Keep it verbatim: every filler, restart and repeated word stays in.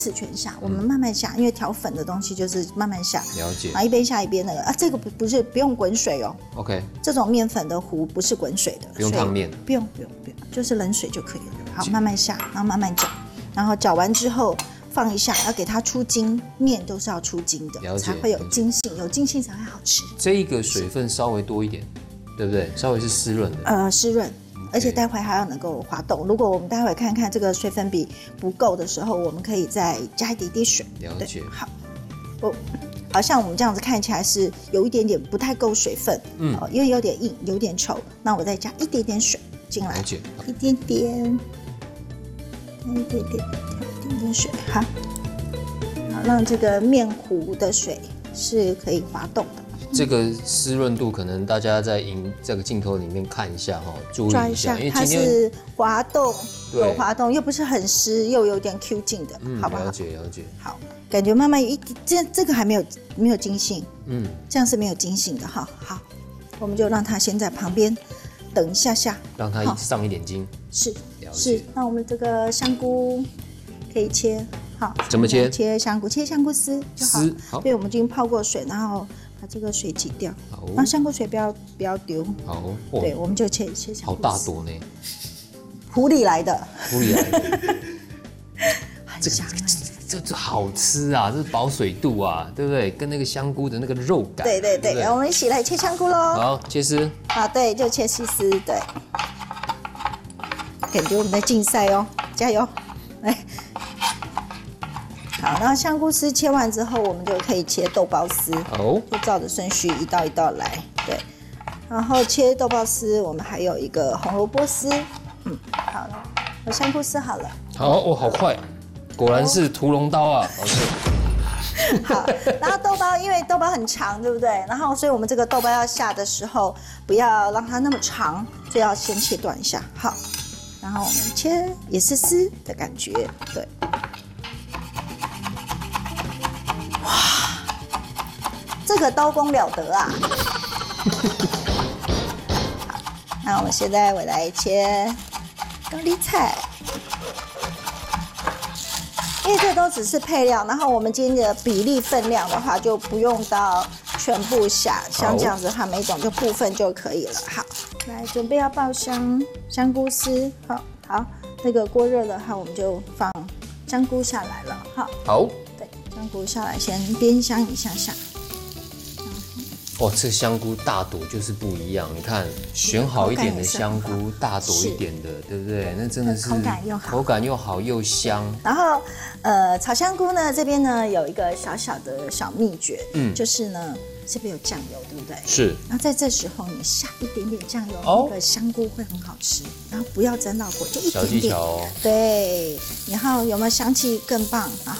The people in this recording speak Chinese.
次全下，我们慢慢下，因为调粉的东西就是慢慢下。 了解。 啊，一边下一边那个啊，这个不不是不用滚水哦。 OK。 这种面粉的糊不是滚水的， 不用烫面。 不用不用不用，就是冷水就可以了。好，慢慢下，然后慢慢搅，然后搅完之后放一下，要给它出筋，面都是要出筋的，才会有筋性，有筋性才会好吃。 这一个水分稍微多一点，对不对？稍微是湿润的。 呃，湿润。而且待会还要能够滑动。如果我们待会看看这个水粉比不够的时候，我们可以再加一点点水。 了解。 好，我好像我们这样子看起来是有一点点不太够水分，嗯，因为有点硬，有点稠。那我再加一点点水进来， 了解。 一点点，一点点，一点点水，好，好，让这个面糊的水是可以滑动的。 这个湿润度可能大家在影这个镜头里面看一下哈，注意一下，因为它是滑动，有滑动，又不是很湿，又有点 Q 劲的，嗯，好不好？ 了解了解。 好，感觉慢慢有一这这个还没有没有筋性， 嗯， 这样是没有筋性的哈。好，我们就让它先在旁边等一下下， 让它上一点筋。 是是，那我们这个香菇可以切，好， 怎么切？ 切香菇，切香菇丝就好。 丝好， 对，我们已经泡过水，然后。把这个水挤掉，好，然后香菇水不要不要丢， 好， 对，我们就切切香菇。 好大朵呢， 湖里来的， 湖里来的， 很香哎， 这这好吃啊，这是保水度啊，对不对？跟那个香菇的那个肉感， 对对对，我们一起来切香菇喽。 好，切丝， 好，对，就切细丝，对，感觉我们在竞赛哦，加油，来。好，然后香菇丝切完之后，我们就可以切豆包丝。 哦， 就照着顺序一道一道来。对，然后切豆包丝，我们还有一个红萝卜丝。嗯，好了，有香菇丝好了。 好，哦，好快，果然是屠龙刀啊。 好，然后豆包因为豆包很长，对不对？然后所以我们这个豆包要下的时候，不要让它那么长，所以要先切断一下。好，然后我们切也是丝的感觉，对。这个刀工了得啊！好，那我们现在我来切高丽菜，因为这都只是配料，然后我们今天的比例分量的话，就不用到全部下，像这样子的话，每种就部分就可以了。好，来准备要爆香香菇丝，好好，那个锅热的话，我们就放香菇下来了。好， 好， 对，香菇下来先煸香一下下。 哦，这香菇大朵就是不一样。你看，选好一点的香菇，大朵一点的，对不对？那真的是口感又好， 口感又好又香。 然后，呃，炒香菇呢，这边呢有一个小小的小秘诀，嗯，就是呢这边有酱油，对不对？ 是。 然后在这时候你下一点点酱油， 哦、 那个香菇会很好吃。然后不要沾到锅，就一点点。 小技巧哦。 对，然后有没有香气更棒？然后